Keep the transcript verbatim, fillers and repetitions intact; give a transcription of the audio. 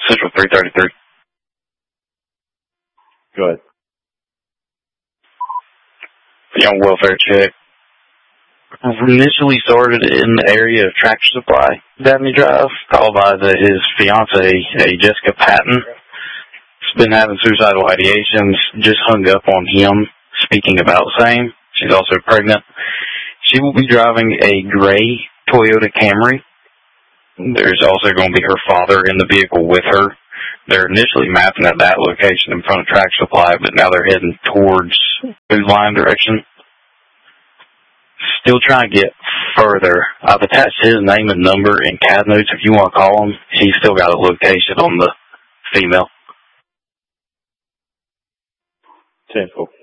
Central three thirty-three. Go ahead. Young welfare check. Initially started in the area of Tractor Supply, Dabney Drive, called by the, his fiancee, a Jessica Patton. She's been having suicidal ideations, just hung up on him, speaking about same. She's also pregnant. She will be driving a gray Toyota Camry. There's also going to be her father in the vehicle with her. They're initially mapping at that location in front of Tractor Supply, but now they're heading towards Food Line direction. Still trying to get further. I've attached his name and number in C A D notes if you want to call him. He's still got a location on the female. ten four.